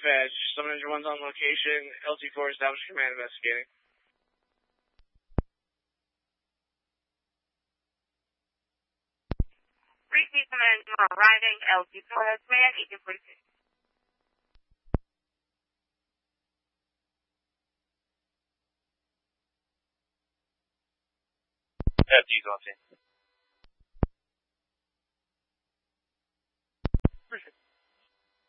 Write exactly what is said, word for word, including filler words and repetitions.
Dispatch. Summon Engine one's on location. L T four established command investigating. Repeat command arriving. L T four has command eighteen forty-six. F D's on scene. Appreciate it.